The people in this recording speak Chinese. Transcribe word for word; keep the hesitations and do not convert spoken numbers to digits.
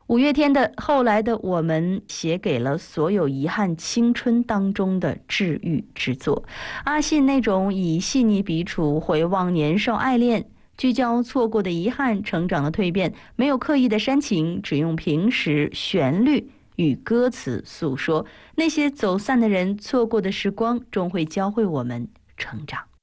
五月天的《后来的我们》写给了所有遗憾青春当中的治愈之作。阿信那种以细腻笔触回望年少爱恋，聚焦错过的遗憾、成长的蜕变，没有刻意的煽情，只用平时旋律与歌词诉说那些走散的人，错过的时光终会教会我们成长。